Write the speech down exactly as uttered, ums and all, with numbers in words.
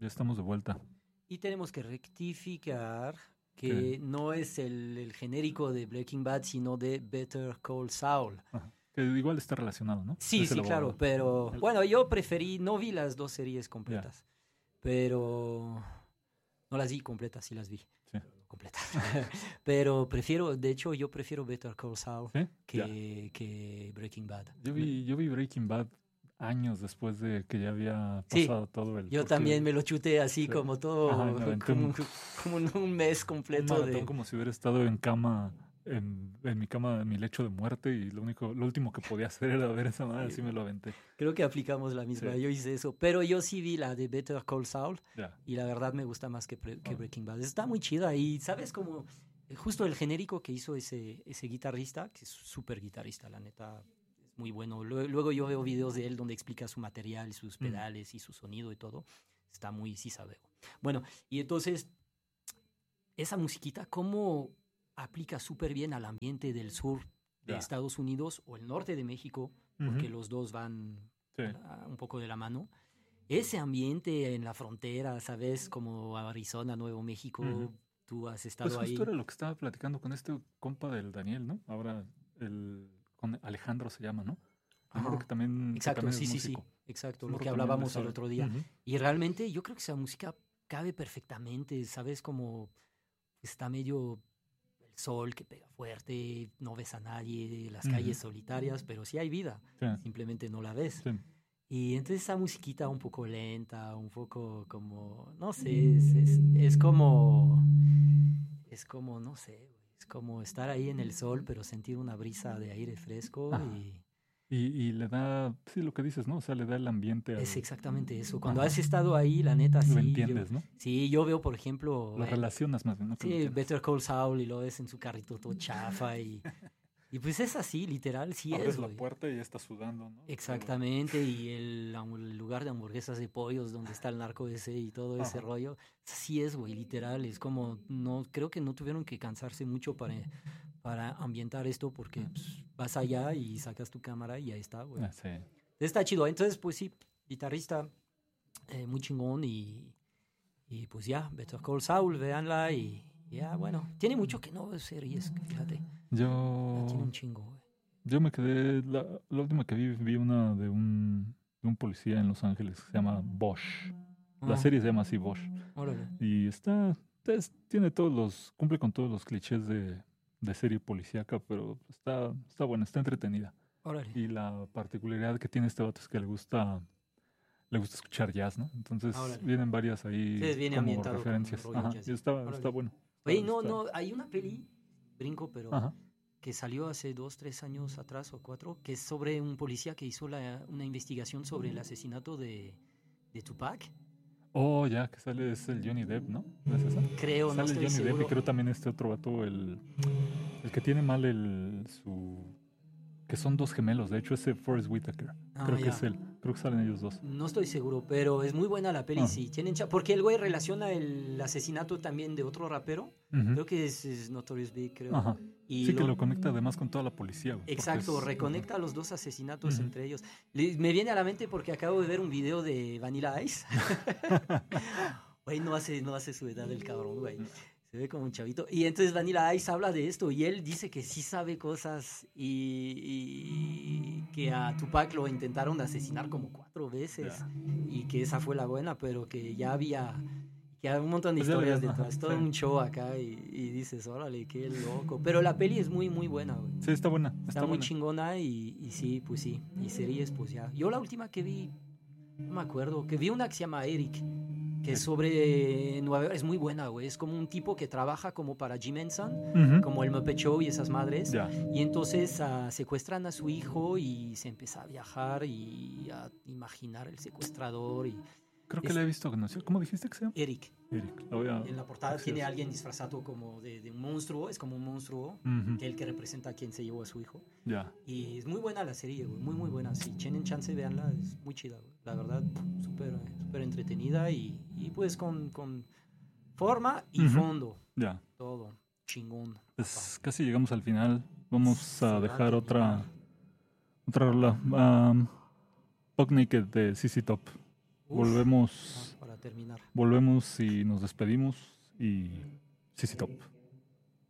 ya estamos de vuelta. Y tenemos que rectificar que ¿Qué? no es el, el genérico de Breaking Bad, sino de Better Call Saul. Ajá. Que igual está relacionado, ¿no? Sí, Es el sí, claro, abogado. pero El- bueno, yo preferí, no vi las dos series Ya, completas, pero no las vi completas, sí las vi sí. completas. Pero prefiero, de hecho, yo prefiero Better Call Saul ¿Sí? Ya. que, que Breaking Bad. Yo Me- vi, yo vi Breaking Bad años después de que ya había Sí, pasado todo el... yo Porque también me lo chuté así sí. como Ajá, y todo, me aventé como, un, un- como un un mes un completo maratón de... como si hubiera estado en cama, en, en mi cama, en mi lecho de muerte, y lo único, lo último que podía hacer era ver esa madre, Sí, así me lo aventé. creo que aplicamos la Sí, misma, yo hice eso, pero yo sí vi la de Better Call Saul ya. y la verdad me gusta más que, pre- que Ah, Breaking Bad. Está muy chida y sabes como justo el genérico que hizo ese, ese guitarrista, que es súper guitarrista, la neta, es muy bueno. Lue- Luego yo veo videos de él donde explica su material, sus mm, pedales y su sonido y todo. Está muy, sí sabe. Bueno, y entonces esa musiquita, ¿cómo aplica súper bien al ambiente del sur de ya. Estados Unidos o el norte de México? Porque Ujú, los dos van sí. a- un poco de la mano. Ese ambiente en la frontera, ¿sabes? Como Arizona, Nuevo Ujú. México, tú has Pues estado justo ahí. era lo que estaba platicando con este compa del Daniel, ¿no? Ahora el con Alejandro se llama, ¿no? El morro que Ajá. también, que Exacto, también es sí, sí, sí, músico. exacto, Ese lo morro que también le hablábamos el sabe. otro día. Ujú, Y realmente yo creo que esa música cabe perfectamente, ¿sabes? Como está medio el sol que pega fuerte, no ves a nadie, las calles ujú, solitarias, pero sí hay vida, sí, simplemente no la ves. sí. Y entonces esa musiquita un poco lenta, un poco como, no sé, es, es, es como, es como, no sé, güey, es como estar ahí en el sol, pero sentir una brisa de aire fresco Ajá. y Y, y le da, sí, lo que dices, ¿no? O sea, le da el ambiente es al... exactamente eso. Cuando Ajá. has estado ahí, la neta, Lo sí, yo, entiendes, ¿no? sí, yo veo, por ejemplo, Lo en, relacionas más bien, no que lo sí, entiendas. Better Call Saul y lo ves en su carrito todo chafa y, y pues es así, literal, sí es, Abres la güey. puerta y ya está sudando, ¿no? De calor. Exactamente, y el, ham- el lugar de hamburguesas de pollos donde está el narco ese y todo ese Ajá. rollo, así es, güey, literal, es como, no, creo que no tuvieron que cansarse mucho para, para ambientar esto porque pues, vas allá y sacas tu cámara y ahí está, güey. Ah, sí. Está chido, entonces pues sí, guitarrista eh, muy chingón y, y pues ya, Better Call Saul, véanla y ya, bueno, tiene mucho que no ver series, fíjate, ya tiene Yo, un chingo, güey. yo me quedé, la, la última que vi, vi una de un, de un policía en Los Ángeles que se llama Bosch. La Ah, serie se llama así, Bosch. órale. Y está, es- tiene todos los, cumple con todos los clichés de, de serie policíaca, pero está, está buena, está entretenida. Órale. Y la particularidad que tiene este vato es que le gusta, le gusta escuchar jazz, ¿no? Ah, Entonces órale. vienen varias ahí Ustedes viene como ambientado con referencias. rollo Ajá, y jazzy. está, está Órale. bueno. Oye, Está, no, está, no, hay una peli, brinco, pero ajá. que salió hace dos, tres años atrás o cuatro, que es sobre un policía que hizo la, una investigación sobre el asesinato de, de Tupac. Oh, ya, que sale es el Johnny Depp, ¿no? ¿No es esa? Creo, no Sale el estoy Johnny Depp y seguro. creo también este otro vato, el, el que tiene mal el, su, que son dos gemelos, de hecho ese Forrest Whitaker, Ah, creo que ya. es él, creo que salen ellos dos. No estoy seguro, pero es muy buena la peli, Ah, sí. Tienen cha- porque el güey relaciona el asesinato también de otro rapero. ujú, Creo que es, es Notorious Big, creo. ajá. Y Sí que lo, lo conecta además con toda la policía, güey, porque exacto, es, ajá, reconecta los dos asesinatos ujú. entre ellos. Le- me viene a la mente porque acabo de ver un video de Vanilla Ice. Güey, no hace, no hace su edad el cabrón, güey. Se ve como un chavito. Y entonces Vanilla Ice habla de esto y él dice que sí sabe cosas y, y que a Tupac lo intentaron asesinar como cuatro veces Ya, y que esa fue la buena, pero que ya había, que había un montón de pues ya le historias habían, ajá, detrás, sí, todo un show acá y, y dices, órale, qué loco. Pero la peli es muy, muy buena, güey. sí, está buena, Está está muy buena. chingona y, y sí, pues sí. Y series, pues ya. Yo la última que vi, no me acuerdo, que vi una que se llama Eric, que es Eric. sobre Nueva York, es muy buena, güey. Es como un tipo que trabaja como para Jim Henson, Ujú, como el Muppet Show y esas madres. ya, Y entonces ah, secuestran a su hijo y se empieza a viajar y a imaginar el secuestrador. Y creo que es la he visto, ¿no? ¿Cómo dijiste que se llama? Eric. Eric, la voy a, En la portada sí, tiene a es- alguien disfrazado como de, de un monstruo, es como un monstruo, ujú, que es el que representa a quien se llevó a su hijo. ya, Y es muy buena la serie, güey, muy, muy buena. Si tienen chance, véanla, es muy chida, güey. La verdad, súper súper entretenida y, y pues con, con forma y ujú, fondo. ya. Todo chingón, papá. Pues casi llegamos al final. Vamos Se a va a dejar otra, terminar. otra rola. Um, Buck Naked de C C Top. Uf, Volvemos ah, para para terminar. Volvemos y nos despedimos y sí, sí, top.